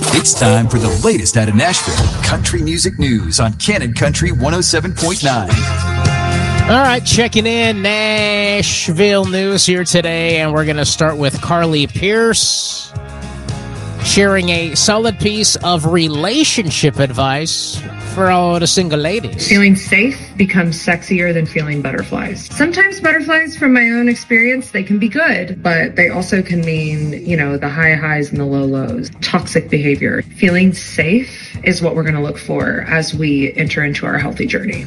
It's time for the latest out of Nashville country music news on Cannon Country 107.9. All right, checking in Nashville news here today, and we're going to start with Carly Pearce sharing a solid piece of relationship advice for all the single ladies. Feeling safe becomes sexier than feeling butterflies. Sometimes butterflies, from my own experience, they can be good, but they also can mean, the high highs and the low lows. Toxic behavior. Feeling safe is what we're going to look for as we enter into our healthy journey.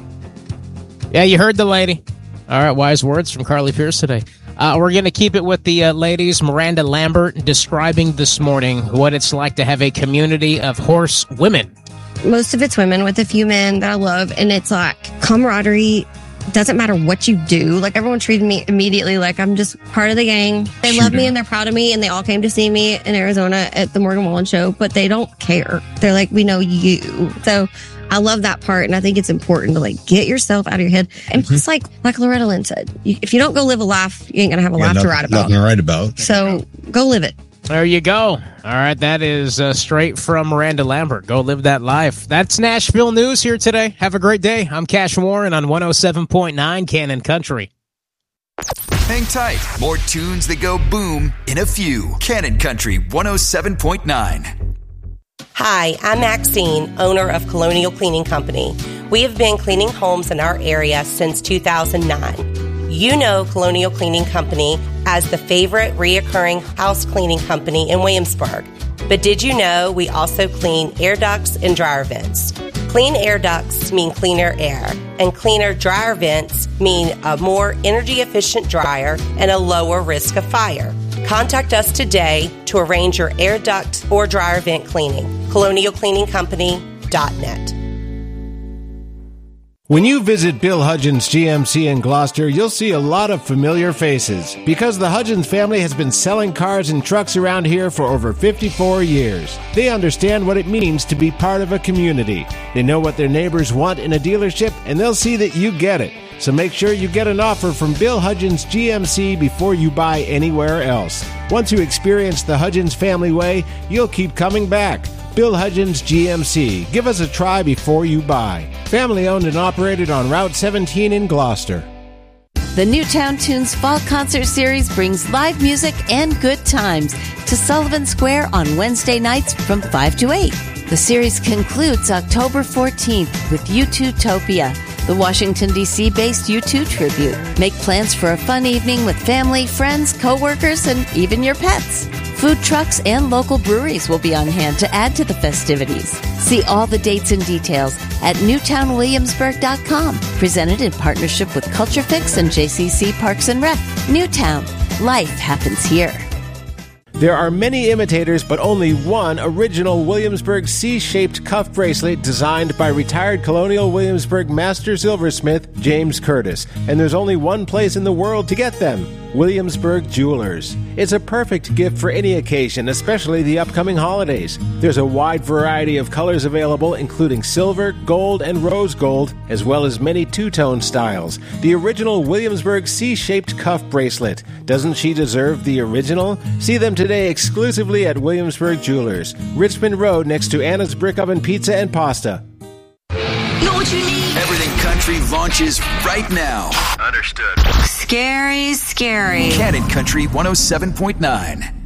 Yeah, you heard the lady. All right, wise words from Carly Pearce today. We're going to keep it with the ladies. Miranda Lambert describing this morning what it's like to have a community of horse women. Most of it's women with a few men that I love, and it's like camaraderie. Doesn't matter what you do. Like, everyone treated me immediately like I'm just part of the gang. They love me and they're proud of me, and they all came to see me in Arizona at the Morgan Wallen show, but they don't care. They're like, we know you. So I love that part, and I think it's important to get yourself out of your head. And plus, like Loretta Lynn said, if you don't go live a life, you ain't gonna have a life to write about. Nothing to write about. So go live it. There you go. All right, that is straight from Miranda Lambert. Go live that life. That's Nashville news here today. Have a great day. I'm Cash Warren on 107.9 Cannon Country. Hang tight. More tunes that go boom in a few. Cannon Country 107.9. Hi, I'm Maxine, owner of Colonial Cleaning Company. We have been cleaning homes in our area since 2009. You know Colonial Cleaning Company as the favorite reoccurring house cleaning company in Williamsburg. But did you know we also clean air ducts and dryer vents? Clean air ducts mean cleaner air, and cleaner dryer vents mean a more energy-efficient dryer and a lower risk of fire. Contact us today to arrange your air duct or dryer vent cleaning. ColonialCleaningCompany.net. When you visit Bill Hudgens GMC in Gloucester, you'll see a lot of familiar faces because the Hudgens family has been selling cars and trucks around here for over 54 years. They understand what it means to be part of a community. They know what their neighbors want in a dealership, and they'll see that you get it. So make sure you get an offer from Bill Hudgens GMC before you buy anywhere else. Once you experience the Hudgens family way, you'll keep coming back. Bill Hudgens GMC. Give us a try before you buy. Family owned and operated on Route 17 in Gloucester. The Newtown Tunes Fall Concert Series brings live music and good times to Sullivan Square on Wednesday nights from 5 to 8. The series concludes October 14th with U2topia, the Washington, D.C.-based U2 tribute. Make plans for a fun evening with family, friends, co-workers, and even your pets. Food trucks and local breweries will be on hand to add to the festivities. See all the dates and details at newtownwilliamsburg.com. Presented in partnership with Culture Fix and JCC Parks and Rec. Newtown. Life happens here. There are many imitators, but only one original Williamsburg C-shaped cuff bracelet designed by retired Colonial Williamsburg master silversmith James Curtis. And there's only one place in the world to get them: Williamsburg Jewelers. It's a perfect gift for any occasion, especially the upcoming holidays. There's a wide variety of colors available, including silver, gold, and rose gold, as well as many two-tone styles. The original Williamsburg C-shaped cuff bracelet. Doesn't she deserve the original? See them today exclusively at Williamsburg Jewelers, Richmond Road, next to Anna's Brick Oven Pizza and Pasta. Know what you need? Everything Country launches right now. Understood. Scary, scary. Cannon Country 107.9.